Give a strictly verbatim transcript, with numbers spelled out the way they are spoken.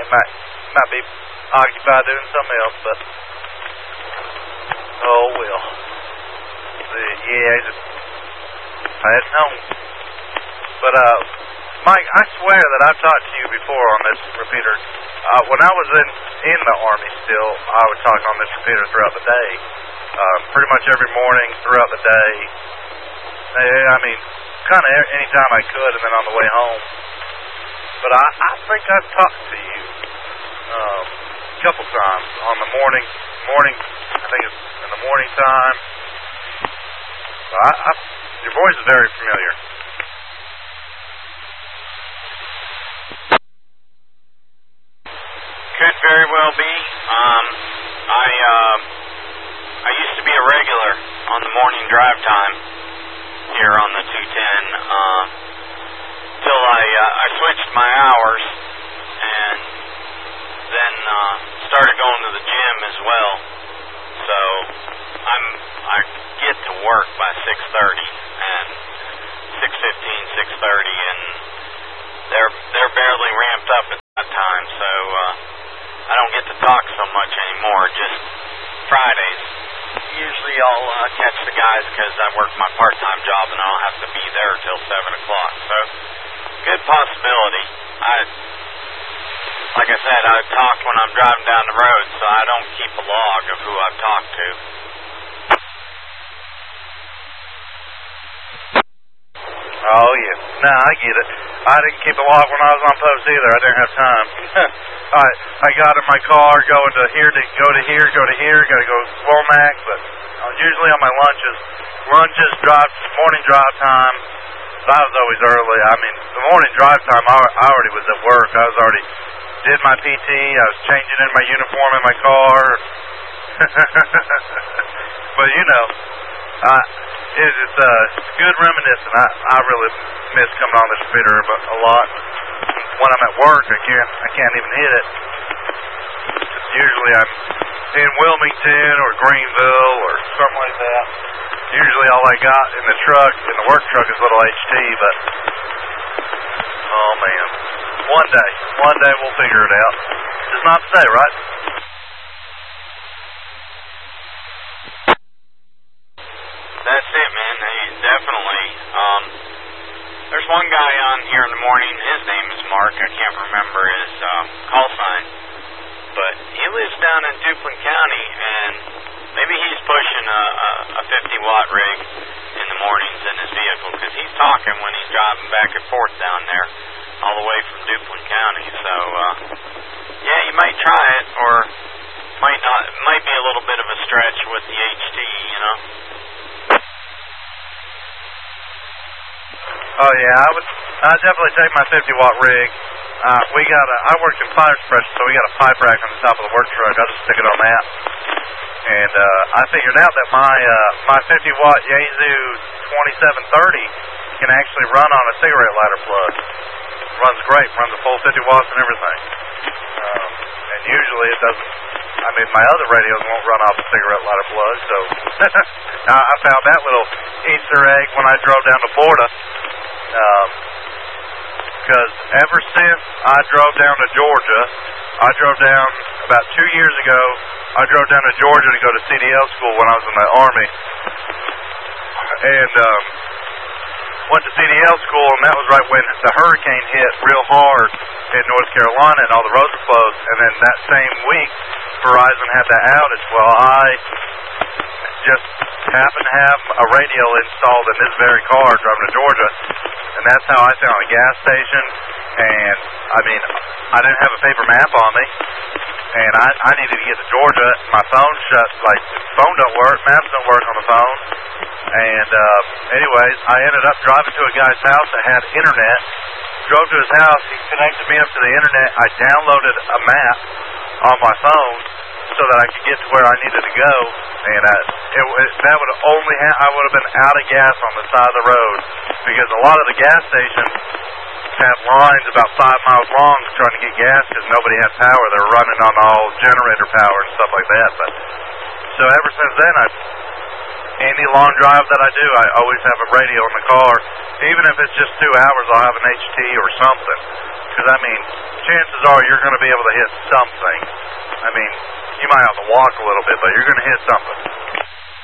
might, might be occupied doing something else, but, oh, well. The, yeah, just, I hadn't known. But, uh, Mike, I swear that I've talked to you before on this repeater. Uh, when I was in, in the Army still, I would talk on this repeater throughout the day. Uh, pretty much every morning throughout the day. I mean, kind of any time I could, and then on the way home. But I, I think I've talked to you um, a couple times on the morning, morning. I think it's in the morning time. So I, I, your voice is very familiar. Could very well be. Um, I uh, I used to be a regular on the morning drive time here on the two ten. Uh, till I uh, I switched my hours and then uh, started going to the gym as well. So I'm I get to work by six thirty and six fifteen, six thirty, and they're they're barely ramped up at that time. So uh, I don't get to talk so much anymore. Just Fridays. Usually I'll uh, catch the guys because I work my part-time job and I don't have to be there till seven o'clock. So good possibility. I, like I said, I talk when I'm driving down the road, so I don't keep a log of who I've talked to. Oh, yeah. No, I get it. I didn't keep a log when I was on post either. I didn't have time. I I got in my car going to here to go to here, go to here, got to go to Womack, but I was usually on my lunches. Lunches, drive, morning drive time. I was always early. I mean, the morning drive time, I, I already was at work. I was already did my P T. I was changing in my uniform in my car. But, you know, I... It, it's uh, good reminiscing. I, I really miss coming on this repeater a lot. When I'm at work, I can't I can't even hit it. Usually I'm in Wilmington or Greenville or something like that. Usually all I got in the truck, in the work truck, is little H T. But oh man, one day, one day we'll figure it out. Just not today, right? That's it, man. Hey, definitely. Um, there's one guy on here in the morning. His name is Mark. I can't remember his um, call sign. But he lives down in Duplin County, and maybe he's pushing a, a, a fifty watt rig in the mornings in his vehicle, because he's talking when he's driving back and forth down there all the way from Duplin County. So, uh, yeah, you might try it, or might not. It might be a little bit of a stretch with the H T, you know. Oh yeah, I would. I definitely take my fifty watt rig. Uh, we got a. I work in fire suppression, so we got a pipe rack on the top of the work truck. I just stick it on that, and uh, I figured out that my uh, my fifty watt Yaesu twenty-seven thirty can actually run on a cigarette lighter plug. Runs great. Runs a full fifty watts and everything. Um, and usually it doesn't. I mean, my other radios won't run off a cigarette lighter plug, so I found that little Easter egg when I drove down to Florida. Um, because ever since I drove down to Georgia, I drove down about two years ago, I drove down to Georgia to go to C D L school when I was in the Army. And um, went to C D L school, and that was right when the hurricane hit real hard in North Carolina and all the roads were closed. And then that same week, Verizon had that outage. Well, I just happened to have a radio installed in this very car driving to Georgia, and that's how I found a gas station. And I mean, I didn't have a paper map on me, and I, I needed to get to Georgia. My phone shut, like, phone don't work, maps don't work on the phone. And uh, anyways, I ended up driving to a guy's house that had internet. Drove to his house, he connected me up to the internet. I downloaded a map on my phone so that I could get to where I needed to go. And I, it, it, that would only ha- I would have been out of gas on the side of the road, because a lot of the gas stations have lines about five miles long trying to get gas because nobody had power. They're running on all generator power and stuff like that. But so ever since then, I any long drive that I do, I always have a radio in the car. Even if it's just two hours, I'll have an H T or something. Because I mean, chances are you're going to be able to hit something. I mean, you might have to walk a little bit, but you're going to hit something.